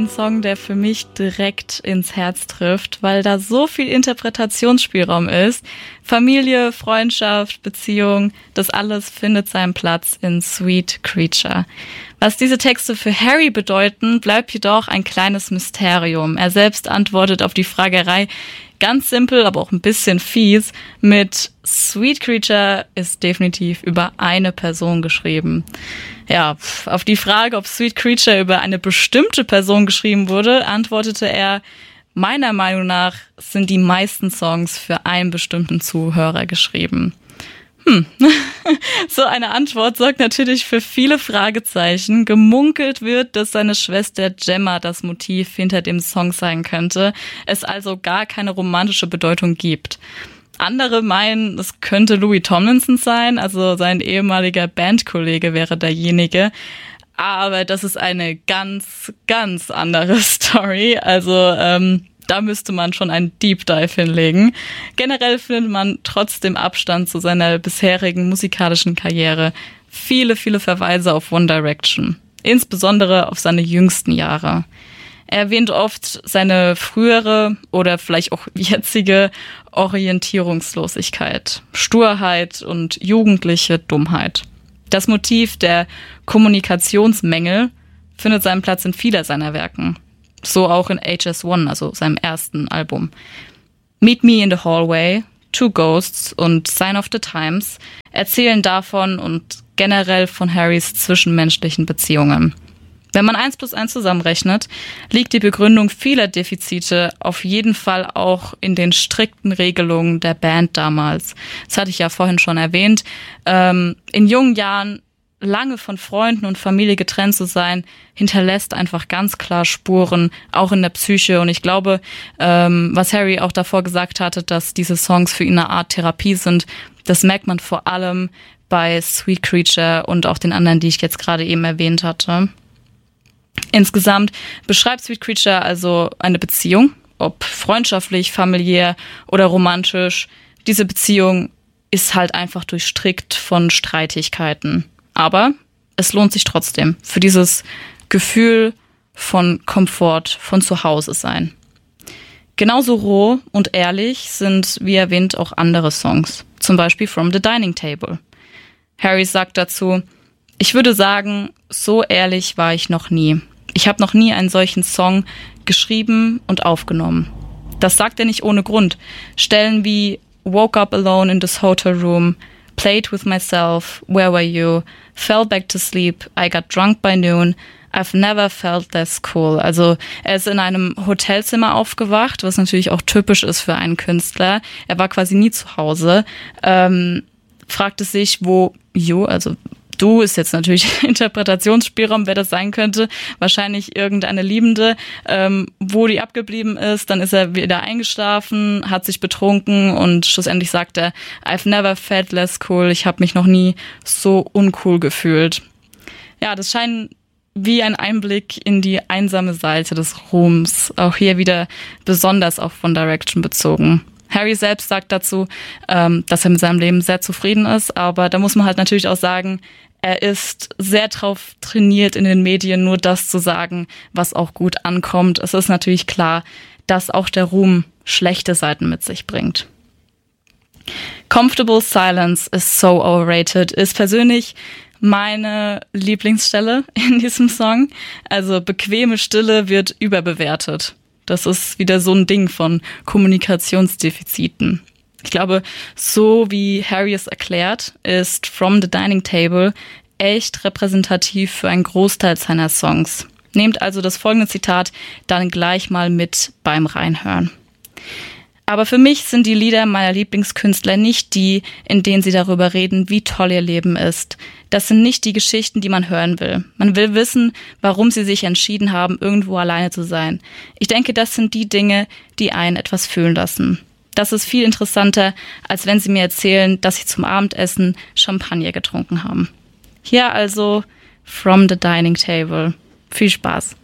ein Song, der für mich direkt ins Herz trifft, weil da so viel Interpretationsspielraum ist. Familie, Freundschaft, Beziehung, das alles findet seinen Platz in Sweet Creature. Was diese Texte für Harry bedeuten, bleibt jedoch ein kleines Mysterium. Er selbst antwortet auf die Fragerei ganz simpel, aber auch ein bisschen fies mit Sweet Creature ist definitiv über eine Person geschrieben. Ja, auf die Frage, ob Sweet Creature über eine bestimmte Person geschrieben wurde, antwortete er, meiner Meinung nach sind die meisten Songs für einen bestimmten Zuhörer geschrieben. So eine Antwort sorgt natürlich für viele Fragezeichen. Gemunkelt wird, dass seine Schwester Gemma das Motiv hinter dem Song sein könnte, es also gar keine romantische Bedeutung gibt. Andere meinen, es könnte Louis Tomlinson sein, also sein ehemaliger Bandkollege wäre derjenige. Aber das ist eine ganz, ganz andere Story. Also da müsste man schon einen Deep Dive hinlegen. Generell findet man trotz dem Abstand zu seiner bisherigen musikalischen Karriere viele, viele Verweise auf One Direction. Insbesondere auf seine jüngsten Jahre. Er erwähnt oft seine frühere oder vielleicht auch jetzige Orientierungslosigkeit, Sturheit und jugendliche Dummheit. Das Motiv der Kommunikationsmängel findet seinen Platz in vieler seiner Werken. So auch in HS1, also seinem ersten Album. Meet Me in the Hallway, Two Ghosts und Sign of the Times erzählen davon und generell von Harrys zwischenmenschlichen Beziehungen. Wenn man 1 plus 1 zusammenrechnet, liegt die Begründung vieler Defizite auf jeden Fall auch in den strikten Regelungen der Band damals. Das hatte ich ja vorhin schon erwähnt. In jungen Jahren lange von Freunden und Familie getrennt zu sein, hinterlässt einfach ganz klar Spuren, auch in der Psyche. Und ich glaube, was Harry auch davor gesagt hatte, dass diese Songs für ihn eine Art Therapie sind, das merkt man vor allem bei Sweet Creature und auch den anderen, die ich jetzt gerade eben erwähnt hatte. Insgesamt beschreibt Sweet Creature also eine Beziehung, ob freundschaftlich, familiär oder romantisch. Diese Beziehung ist halt einfach durchstrickt von Streitigkeiten. Aber es lohnt sich trotzdem für dieses Gefühl von Komfort, von Zuhause sein. Genauso roh und ehrlich sind, wie erwähnt, auch andere Songs. Zum Beispiel From the Dining Table. Harry sagt dazu, ich würde sagen, so ehrlich war ich noch nie. Ich habe noch nie einen solchen Song geschrieben und aufgenommen. Das sagt er nicht ohne Grund. Stellen wie Woke Up Alone in this Hotel Room, Played with Myself, Where Were You, Fell Back to Sleep, I Got Drunk by Noon, I've Never Felt This Cool. Also er ist in einem Hotelzimmer aufgewacht, was natürlich auch typisch ist für einen Künstler. Er war quasi nie zu Hause, fragte sich, wo You, also Du ist jetzt natürlich Interpretationsspielraum, wer das sein könnte. Wahrscheinlich irgendeine Liebende, wo die abgeblieben ist. Dann ist er wieder eingeschlafen, hat sich betrunken und schlussendlich sagt er, I've never felt less cool. Ich habe mich noch nie so uncool gefühlt. Ja, das scheint wie ein Einblick in die einsame Seite des Ruhms. Auch hier wieder besonders auf One Direction bezogen. Harry selbst sagt dazu, dass er mit seinem Leben sehr zufrieden ist, aber da muss man halt natürlich auch sagen, er ist sehr drauf trainiert, in den Medien nur das zu sagen, was auch gut ankommt. Es ist natürlich klar, dass auch der Ruhm schlechte Seiten mit sich bringt. Comfortable Silence is so overrated ist persönlich meine Lieblingsstelle in diesem Song. Also bequeme Stille wird überbewertet. Das ist wieder so ein Ding von Kommunikationsdefiziten. Ich glaube, so wie Harry es erklärt, ist From the Dining Table echt repräsentativ für einen Großteil seiner Songs. Nehmt also das folgende Zitat dann gleich mal mit beim Reinhören. Aber für mich sind die Lieder meiner Lieblingskünstler nicht die, in denen sie darüber reden, wie toll ihr Leben ist. Das sind nicht die Geschichten, die man hören will. Man will wissen, warum sie sich entschieden haben, irgendwo alleine zu sein. Ich denke, das sind die Dinge, die einen etwas fühlen lassen. Das ist viel interessanter, als wenn sie mir erzählen, dass sie zum Abendessen Champagner getrunken haben. Hier also From the Dining Table. Viel Spaß.